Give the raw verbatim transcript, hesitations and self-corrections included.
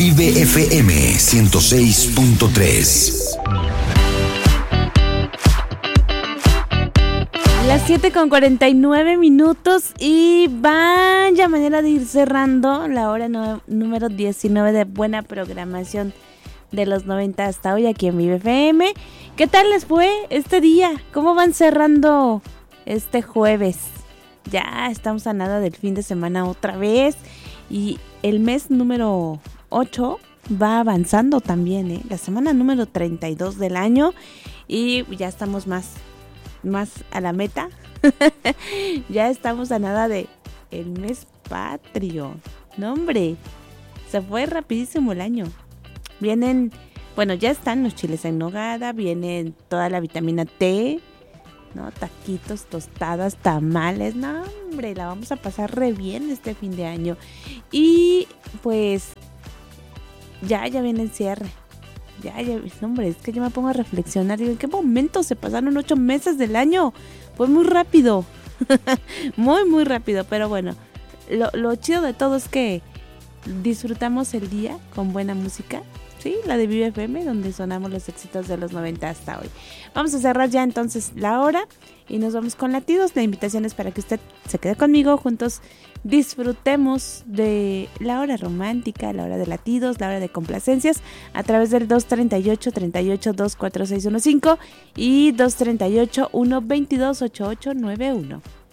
Vive F M ciento seis punto tres. Las siete con cuarenta y nueve minutos y vaya manera de ir cerrando la hora no, número diecinueve de buena programación de los noventa hasta hoy aquí en Vive F M. ¿Qué tal les fue este día? ¿Cómo van cerrando este jueves? Ya estamos a nada del fin de semana otra vez y el mes número ocho va avanzando también, ¿eh? La semana número treinta y dos del año y ya estamos más, más a la meta. Ya estamos a nada de el mes patrio. No, hombre, se fue rapidísimo el año. Vienen, bueno, ya están los chiles en nogada, vienen toda la vitamina T, ¿no? Taquitos, tostadas, tamales. No, hombre, la vamos a pasar re bien este fin de año. Y pues ya, ya viene el cierre. Ya, ya, hombre, es que yo me pongo a reflexionar. Digo, ¿en qué momento se pasaron ocho meses del año? Fue muy rápido. Muy, muy rápido. Pero bueno, lo, lo chido de todo es que disfrutamos el día con buena música. Sí, la de Vive F M, donde sonamos los éxitos de los noventa hasta hoy. Vamos a cerrar ya entonces la hora y nos vamos con latidos. La invitación es para que usted se quede conmigo, juntos disfrutemos de la hora romántica, la hora de latidos, la hora de complacencias a través del dos treinta y ocho, treinta y ocho, dos cuatro seis uno cinco y dos treinta y ocho, uno veintidós, ochenta y ocho noventa y uno.